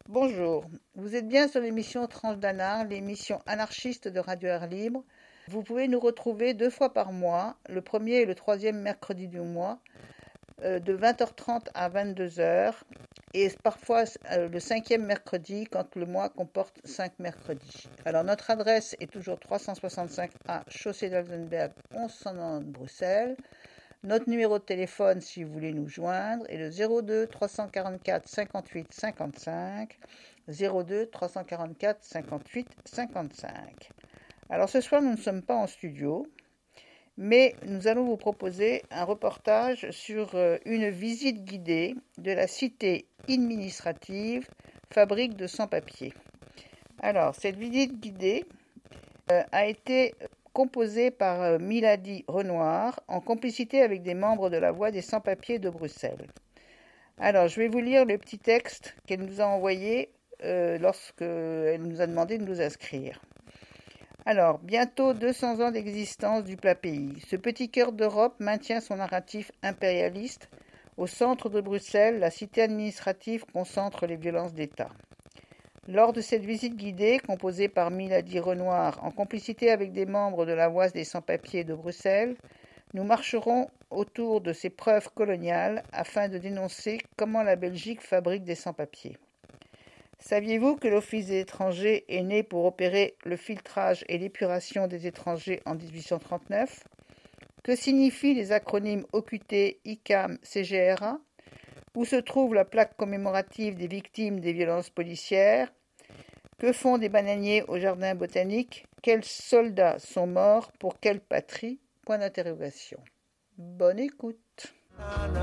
Bonjour, vous êtes bien sur l'émission Tranche d'Anard, l'émission anarchiste de Radio Air Libre. Vous pouvez nous retrouver 2 fois par mois, le premier et le troisième mercredi du mois, de 20h30 à 22h, et parfois le cinquième mercredi quand le mois comporte 5 mercredis. Alors notre adresse est toujours 365A, chaussée d'Altenberg, 1190 Bruxelles. Notre numéro de téléphone, si vous voulez nous joindre, est le 02 344 58 55, 02 344 58 55. Alors ce soir, nous ne sommes pas en studio, mais nous allons vous proposer un reportage sur une visite guidée de la cité administrative Fabrique de Sans-Papiers. Alors, cette visite guidée a été composée par Milady Renoir en complicité avec des membres de la Voix des Sans-Papiers de Bruxelles. Alors, je vais vous lire le petit texte qu'elle nous a envoyé lorsqu'elle nous a demandé de nous inscrire. Alors, bientôt 200 ans d'existence du plat pays. Ce petit cœur d'Europe maintient son narratif impérialiste. Au centre de Bruxelles, la cité administrative concentre les violences d'État. Lors de cette visite guidée, composée par Milady Renoir en complicité avec des membres de la Voix des Sans-Papiers de Bruxelles, nous marcherons autour de ces preuves coloniales afin de dénoncer comment la Belgique fabrique des sans-papiers. Saviez-vous que l'Office des étrangers est né pour opérer le filtrage et l'épuration des étrangers en 1839 ? Que signifient les acronymes OQT, ICAM, CGRA ? Où se trouve la plaque commémorative des victimes des violences policières ? Que font des bananiers au jardin botanique ? Quels soldats sont morts pour quelle patrie ? Point d'interrogation. Bonne écoute.